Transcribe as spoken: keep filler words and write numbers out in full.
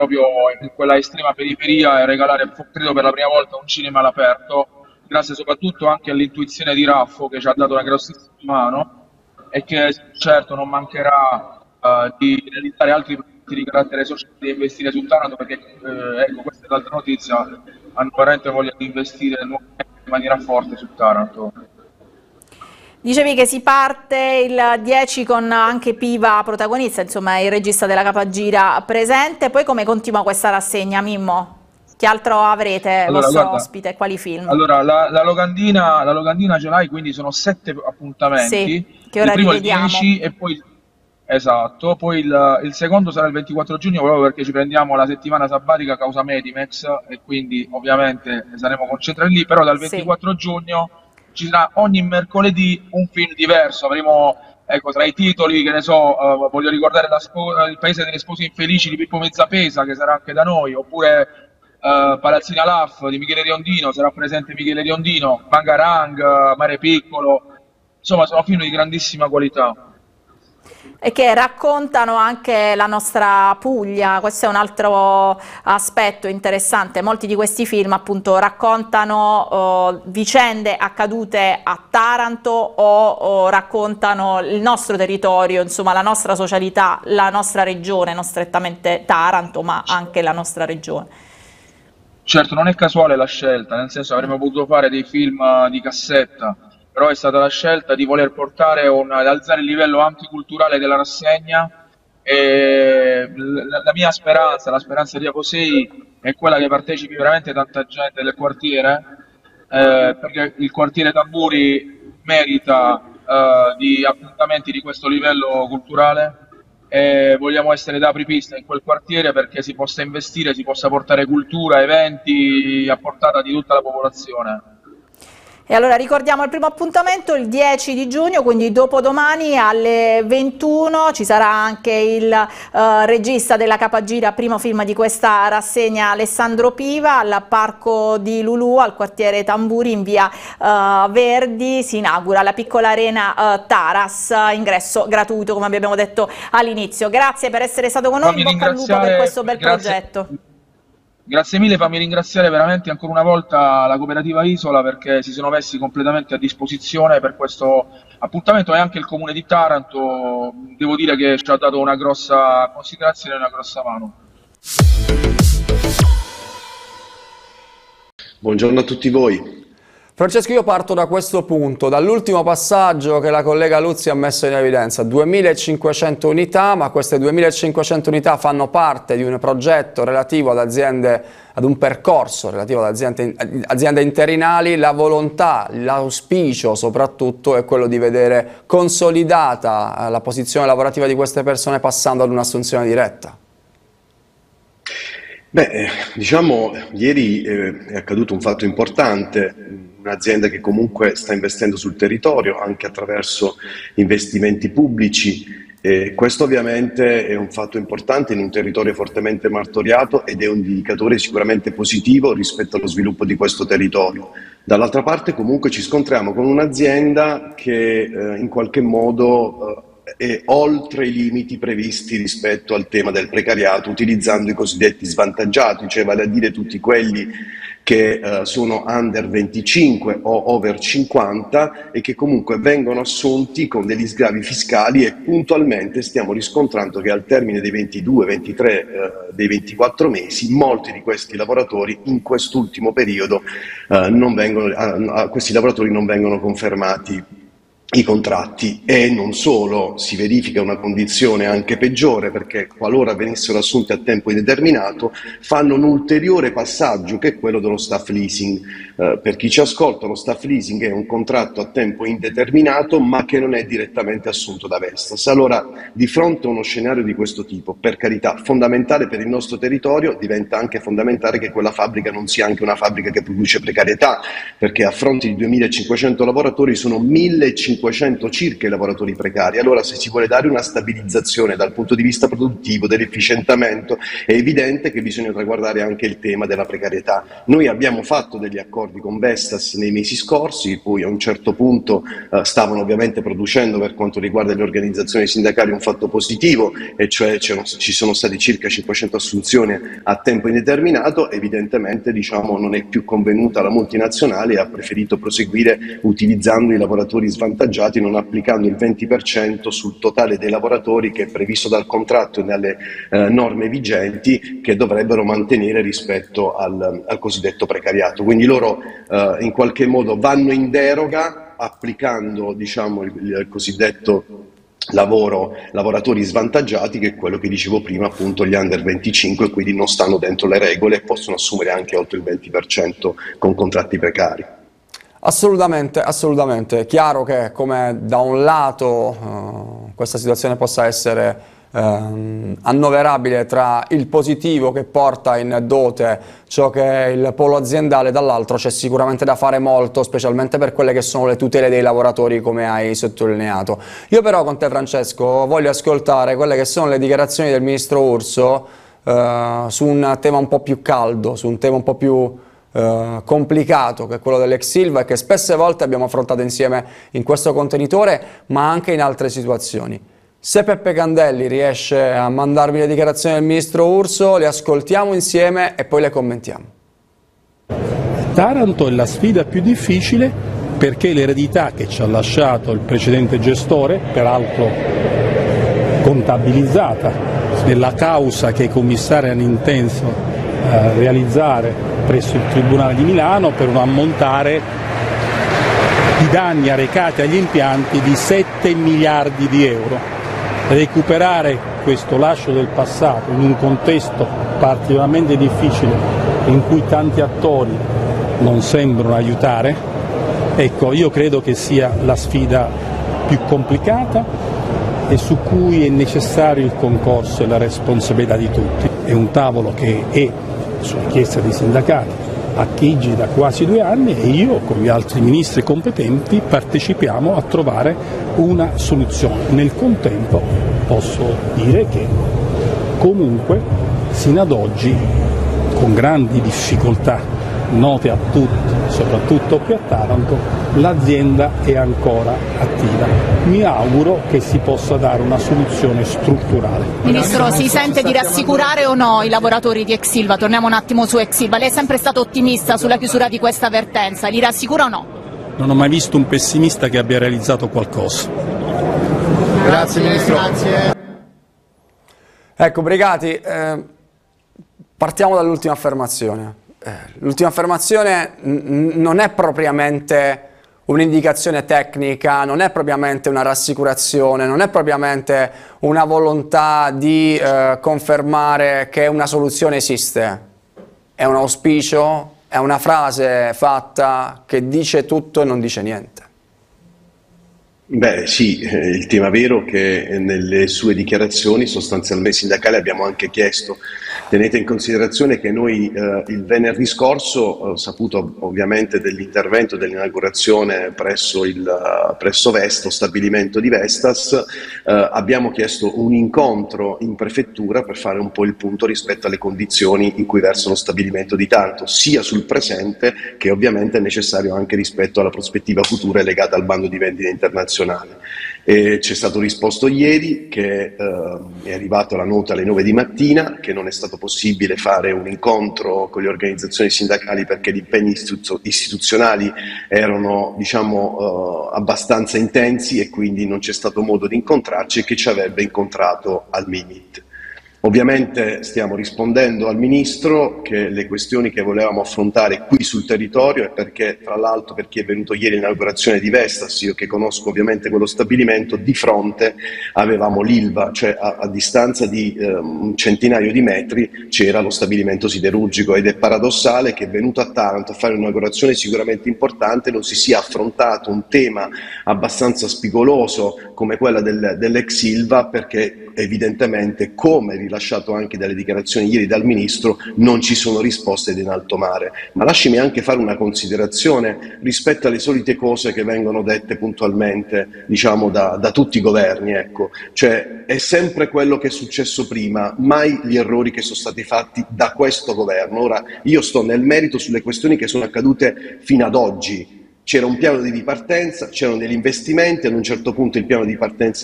proprio in quella estrema periferia e regalare, credo per la prima volta, un cinema all'aperto, grazie soprattutto anche all'intuizione di Raffo che ci ha dato una grossissima mano e che certo non mancherà eh, di realizzare altri progetti di carattere sociale e di investire su Taranto perché eh, ecco, questa è l'altra notizia, hanno veramente voglia di investire nuovamente in maniera forte su Taranto. Dicevi che si parte il dieci con anche Piva protagonista, insomma il regista della Capagiro presente, poi come continua questa rassegna, Mimmo? Che altro avrete Allora, vostro guarda, ospite, quali film? allora, la, la locandina, la locandina ce l'hai, quindi sono sette Sì, appuntamenti, che il ora primo è il rivediamo. dieci e poi, esatto, poi il, il secondo sarà il ventiquattro giugno proprio perché ci prendiamo la settimana sabbatica causa Medimex e quindi ovviamente saremo concentrati lì, però dal Sì. ventiquattro giugno ci sarà ogni mercoledì un film diverso, avremo, ecco, tra i titoli, che ne so, eh, voglio ricordare la spo- Il paese delle spose infelici di Pippo Mezzapesa, che sarà anche da noi, oppure eh, Palazzina Laff di Michele Riondino, sarà presente Michele Riondino, Mangarang, eh, Mare Piccolo, insomma sono film di grandissima qualità. E che raccontano anche la nostra Puglia, questo è un altro aspetto interessante. Molti di questi film appunto raccontano uh, vicende accadute a Taranto o, o raccontano il nostro territorio, insomma la nostra socialità, la nostra regione, non strettamente Taranto ma anche la nostra regione. Certo, non è casuale la scelta, nel senso avremmo potuto fare dei film eh, di cassetta, però è stata la scelta di voler portare un, ad alzare il livello anticulturale della rassegna e l- la, la mia speranza, la speranza di Aposei è quella che partecipi veramente tanta gente del quartiere, eh, perché il quartiere Tamburi merita eh, di appuntamenti di questo livello culturale e vogliamo essere da apripista in quel quartiere perché si possa investire, si possa portare cultura, eventi a portata di tutta la popolazione. E allora ricordiamo il primo appuntamento il dieci di giugno, quindi dopodomani alle ventuno ci sarà anche il eh, regista della Capagiro, primo film di questa rassegna, Alessandro Piva, al Parco di Lulù, al quartiere Tamburi in via eh, Verdi, si inaugura la piccola arena eh, Taras, ingresso gratuito come abbiamo detto all'inizio. Grazie per essere stato con noi, in Fammi bocca al lupo per ringraziare, questo bel grazie, progetto. grazie mille, fammi ringraziare veramente ancora una volta la cooperativa Isola perché si sono messi completamente a disposizione per questo appuntamento e anche il comune di Taranto, devo dire che ci ha dato una grossa considerazione e una grossa mano. Buongiorno a tutti voi. Francesco, io parto da questo punto, dall'ultimo passaggio che la collega Luzzi ha messo in evidenza, duemilacinquecento unità, ma queste duemilacinquecento unità fanno parte di un progetto relativo ad aziende, ad un percorso relativo ad aziende, aziende interinali. La volontà, l'auspicio soprattutto è quello di vedere consolidata la posizione lavorativa di queste persone passando ad un'assunzione diretta. Beh, diciamo, ieri eh, è accaduto un fatto importante, un'azienda che comunque sta investendo sul territorio anche attraverso investimenti pubblici. Eh, questo ovviamente è un fatto importante in un territorio fortemente martoriato ed è un indicatore sicuramente positivo rispetto allo sviluppo di questo territorio. Dall'altra parte comunque ci scontriamo con un'azienda che eh, in qualche modo... Eh, è oltre i limiti previsti rispetto al tema del precariato, utilizzando i cosiddetti svantaggiati, cioè vale a dire tutti quelli che eh, sono under venticinque o over cinquanta e che comunque vengono assunti con degli sgravi fiscali e puntualmente stiamo riscontrando che al termine dei ventidue, ventitré, eh, dei ventiquattro mesi molti di questi lavoratori in quest'ultimo periodo eh, non vengono, a, a questi lavoratori non vengono confermati i contratti e non solo, si verifica una condizione anche peggiore perché qualora venissero assunti a tempo indeterminato fanno un ulteriore passaggio che è quello dello staff leasing. Eh, per chi ci ascolta, lo staff leasing è un contratto a tempo indeterminato ma che non è direttamente assunto da Vestas. Allora, di fronte a uno scenario di questo tipo, per carità, fondamentale per il nostro territorio, diventa anche fondamentale che quella fabbrica non sia anche una fabbrica che produce precarietà, perché a fronte di duemilacinquecento lavoratori sono millecinquecento duemilacinquecento circa i lavoratori precari. Allora, se si vuole dare una stabilizzazione dal punto di vista produttivo, dell'efficientamento, è evidente che bisogna traguardare anche il tema della precarietà. Noi abbiamo fatto degli accordi con Vestas nei mesi scorsi, poi a un certo punto eh, stavano ovviamente producendo, per quanto riguarda le organizzazioni sindacali, un fatto positivo, e cioè ci sono stati circa cinquecento assunzioni a tempo indeterminato. Evidentemente, diciamo, non è più convenuta la multinazionale e ha preferito proseguire utilizzando i lavoratori svantaggiati, non applicando il venti per cento sul totale dei lavoratori che è previsto dal contratto e dalle eh, norme vigenti, che dovrebbero mantenere rispetto al, al cosiddetto precariato. Quindi loro eh, in qualche modo vanno in deroga applicando, diciamo, il, il cosiddetto lavoro, lavoratori svantaggiati, che è quello che dicevo prima, appunto gli under venticinque, quindi non stanno dentro le regole e possono assumere anche oltre il venti per cento con contratti precari. Assolutamente, assolutamente. È chiaro che come da un lato uh, questa situazione possa essere Uh, annoverabile tra il positivo che porta in dote ciò che è il polo aziendale, dall'altro c'è sicuramente da fare molto, specialmente per quelle che sono le tutele dei lavoratori, come hai sottolineato. Io però con te, Francesco, voglio ascoltare quelle che sono le dichiarazioni del ministro Urso uh, su un tema un po' più caldo, su un tema un po' più uh, complicato, che è quello dell'ex Ilva, e che spesse volte abbiamo affrontato insieme in questo contenitore, ma anche in altre situazioni. Se Peppe Candelli riesce a mandarmi le dichiarazioni del ministro Urso, le ascoltiamo insieme e poi le commentiamo. Taranto è la sfida più difficile perché l'eredità che ci ha lasciato il precedente gestore, peraltro contabilizzata nella causa che i commissari hanno inteso eh, realizzare presso il Tribunale di Milano, per un ammontare di danni arrecati agli impianti di sette miliardi di euro. Recuperare questo lascio del passato in un contesto particolarmente difficile in cui tanti attori non sembrano aiutare, ecco, io credo che sia la sfida più complicata e su cui è necessario il concorso e la responsabilità di tutti. È un tavolo che è, su richiesta dei sindacati, a Chigi da quasi due anni, e io con gli altri ministri competenti partecipiamo a trovare una soluzione. Nel contempo posso dire che comunque sino ad oggi, con grandi difficoltà note a tutti, soprattutto qui a Taranto, l'azienda è ancora attiva. Mi auguro che si possa dare una soluzione strutturale. Ministro, si sente di rassicurare o no i lavoratori di ex Ilva? Torniamo un attimo su ex Ilva. Lei è sempre stato ottimista sulla chiusura di questa vertenza, li rassicura o no? Non ho mai visto un pessimista che abbia realizzato qualcosa. Grazie, Ministro. Grazie. Ecco, Brigati, eh, partiamo dall'ultima affermazione. Eh, l'ultima affermazione non è propriamente un'indicazione tecnica, non è propriamente una rassicurazione, non è propriamente una volontà di eh, confermare che una soluzione esiste. È un auspicio, è una frase fatta che dice tutto e non dice niente. Beh sì, eh, il tema vero che nelle sue dichiarazioni sostanzialmente sindacali abbiamo anche chiesto. Tenete in considerazione che noi eh, il venerdì scorso, ho saputo ovviamente dell'intervento, dell'inaugurazione presso, il, presso Vesto, stabilimento di Vestas, eh, abbiamo chiesto un incontro in prefettura per fare un po' il punto rispetto alle condizioni in cui versa lo stabilimento di Taranto, sia sul presente che ovviamente è necessario anche rispetto alla prospettiva futura legata al bando di vendita internazionale. E c'è stato risposto ieri che eh, è arrivata la nota alle nove di mattina che non è stato possibile fare un incontro con le organizzazioni sindacali perché gli impegni istituzio- istituzionali erano, diciamo, eh, abbastanza intensi e quindi non c'è stato modo di incontrarci, e che ci avrebbe incontrato al Mimit. Ovviamente stiamo rispondendo al Ministro che le questioni che volevamo affrontare qui sul territorio, e perché tra l'altro per chi è venuto ieri all'inaugurazione di Vestas, io che conosco ovviamente quello stabilimento, di fronte avevamo l'Ilva, cioè a, a distanza di eh, un centinaio di metri c'era lo stabilimento siderurgico, ed è paradossale che venuto a Taranto a fare un'inaugurazione sicuramente importante non si sia affrontato un tema abbastanza spigoloso come quella del, dell'ex Ilva, perché evidentemente, come rilasciato anche dalle dichiarazioni ieri dal Ministro, non ci sono risposte in alto mare. Ma lasciami anche fare una considerazione rispetto alle solite cose che vengono dette puntualmente, diciamo, da, da tutti i governi, ecco. Cioè, è sempre quello che è successo prima, mai gli errori che sono stati fatti da questo governo. Ora, io sto nel merito sulle questioni che sono accadute fino ad oggi. C'era un piano di ripartenza, c'erano degli investimenti, ad un certo punto il piano di partenza